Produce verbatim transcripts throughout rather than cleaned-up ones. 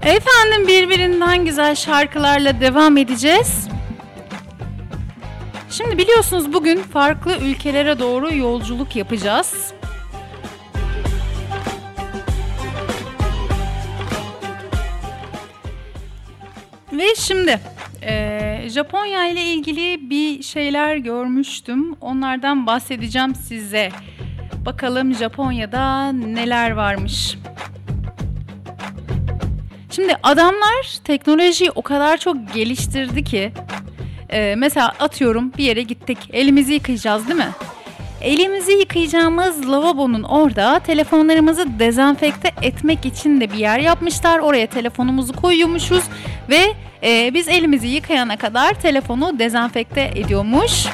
Efendim birbirinden güzel şarkılarla devam edeceğiz. Şimdi biliyorsunuz bugün farklı ülkelere doğru yolculuk yapacağız. Ve şimdi e, Japonya ile ilgili bir şeyler görmüştüm. Onlardan bahsedeceğim size. Bakalım Japonya'da neler varmış. Şimdi adamlar teknolojiyi o kadar çok geliştirdi ki e, mesela atıyorum bir yere gittik, elimizi yıkayacağız değil mi? Elimizi yıkayacağımız lavabonun orada telefonlarımızı dezenfekte etmek için de bir yer yapmışlar. Oraya telefonumuzu koyuyormuşuz ve e, biz elimizi yıkayana kadar telefonu dezenfekte ediyormuş.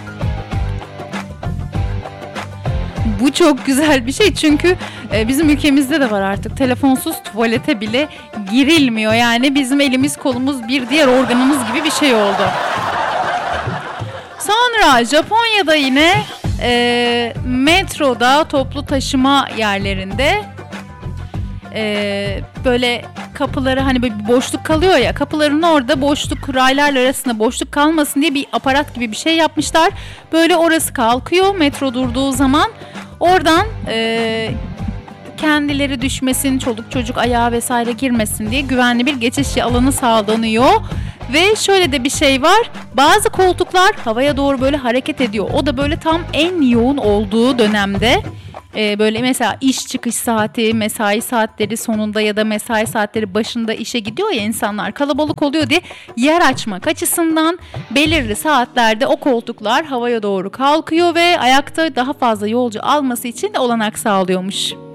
Bu çok güzel bir şey çünkü e, bizim ülkemizde de var artık. Telefonsuz tuvalete bile girilmiyor. Yani bizim elimiz kolumuz bir diğer organımız gibi bir şey oldu. Sonra Japonya'da yine e, metroda, toplu taşıma yerlerinde e, böyle kapıları hani böyle bir boşluk kalıyor ya, kapıların orada boşluk, raylarla arasında boşluk kalmasın diye bir aparat gibi bir şey yapmışlar. Böyle orası kalkıyor metro durduğu zaman. Oradan e, kendileri düşmesin, çoluk çocuk ayağa vesaire girmesin diye güvenli bir geçiş alanı sağlanıyor. Ve şöyle de bir şey var. Bazı koltuklar havaya doğru böyle hareket ediyor. O da böyle tam en yoğun olduğu dönemde. Ee, böyle mesela iş çıkış saati, mesai saatleri sonunda ya da mesai saatleri başında işe gidiyor ya insanlar, kalabalık oluyor diye yer açmak açısından belirli saatlerde o koltuklar havaya doğru kalkıyor ve ayakta daha fazla yolcu alması için de olanak sağlıyormuş.